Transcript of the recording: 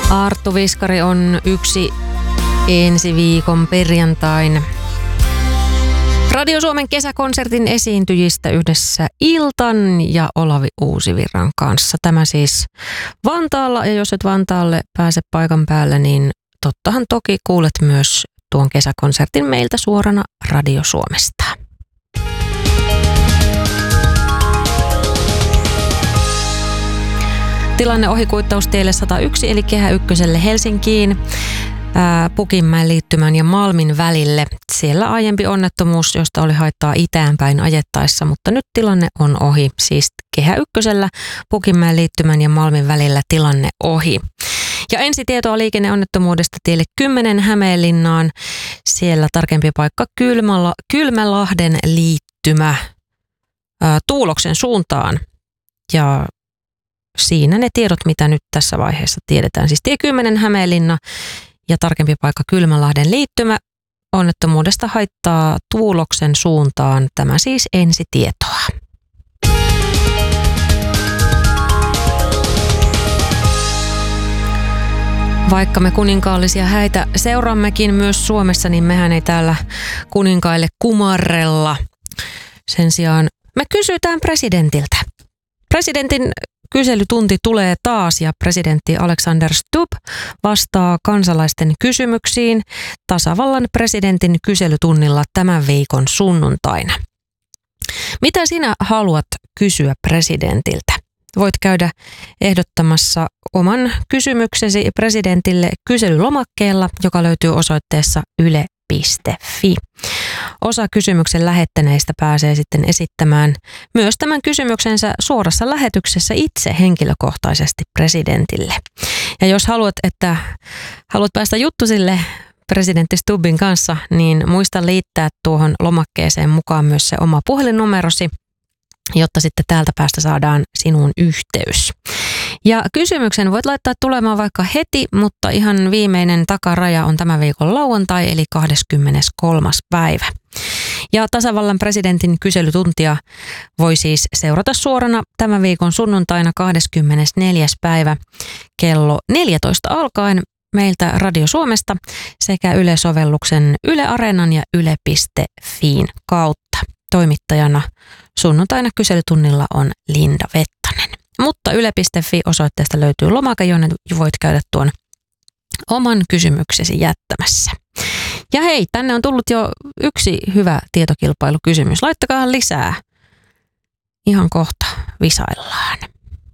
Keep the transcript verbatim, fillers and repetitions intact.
Arttu Viskari on yksi ensi viikon perjantain Radio Suomen kesäkonsertin esiintyjistä yhdessä Iltan ja Olavi Uusivirran kanssa. Tämä siis Vantaalla, ja jos et Vantaalle pääse paikan päälle, niin tottahan toki kuulet myös tuon kesäkonsertin meiltä suorana Radio Suomesta. Tilanne ohikuittaustielle sata yksi eli Kehä Ykköselle Helsinkiin, ää, Pukinmäen liittymän ja Malmin välille. Siellä aiempi onnettomuus, josta oli haittaa itäänpäin ajettaessa, mutta nyt tilanne on ohi. Siis Kehä Ykkösellä Pukinmäen liittymän ja Malmin välillä tilanne ohi. Ja ensitietoa liikenneonnettomuudesta tielle kymmenen Hämeenlinnaan. Siellä tarkempi paikka Kylmäla, Kylmälahden liittymä ää, Tuuloksen suuntaan. Ja siinä ne tiedot, mitä nyt tässä vaiheessa tiedetään. Siis tie kymmenen Hämeenlinna ja tarkempi paikka Kylmälahden liittymä. Onnettomuudesta haittaa Tuuloksen suuntaan. Tämä siis ensitietoa. Vaikka me kuninkaallisia häitä seuraammekin myös Suomessa, niin mehän ei täällä kuninkaille kumarrella. Sen sijaan me kysytään presidentiltä. Presidentin kyselytunti tulee taas ja presidentti Alexander Stubb vastaa kansalaisten kysymyksiin tasavallan presidentin kyselytunnilla tämän viikon sunnuntaina. Mitä sinä haluat kysyä presidentiltä? Voit käydä ehdottamassa oman kysymyksesi presidentille kyselylomakkeella, joka löytyy osoitteessa yle piste fi. Osa kysymyksen lähettäneistä pääsee sitten esittämään myös tämän kysymyksensä suorassa lähetyksessä itse henkilökohtaisesti presidentille. Ja jos haluat, että haluat päästä juttusille presidentti Stubbin kanssa, niin muista liittää tuohon lomakkeeseen mukaan myös se oma puhelinnumerosi, jotta sitten täältä päästä saadaan sinuun yhteys. Ja kysymyksen voit laittaa tulemaan vaikka heti, mutta ihan viimeinen takaraja on tämän viikon lauantai, eli kahdeskymmeneskolmas päivä. Ja tasavallan presidentin kyselytuntia voi siis seurata suorana tämän viikon sunnuntaina kahdeskymmenesneljäs päivä kello neljätoista alkaen meiltä Radio Suomesta sekä Yle-sovelluksen Yle Areenan ja yle piste fiin kautta. Toimittajana sunnuntaina kyselytunnilla on Linda Vettanen. Mutta yle piste fi osoitteesta löytyy lomake, jonne voit käydä tuon oman kysymyksesi jättämässä. Ja hei, tänne on tullut jo yksi hyvä tietokilpailukysymys. Laittakaa lisää. Ihan kohta visaillaan.